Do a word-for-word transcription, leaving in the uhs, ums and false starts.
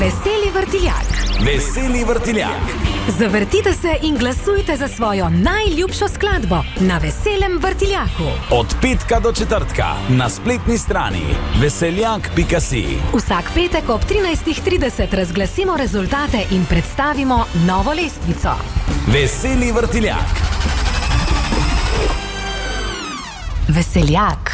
Veseli vrtiljak. Veseli vrtiljak. Zavrtite se in glasujte za svojo najljubšo skladbo na Veselem vrtiljaku. Od petka do četrtka na spletni strani veseljak pika si. Vsak petek ob trinajstih trideset razglasimo rezultate in predstavimo novo lestvico. Veseli vrtiljak. Veseljak.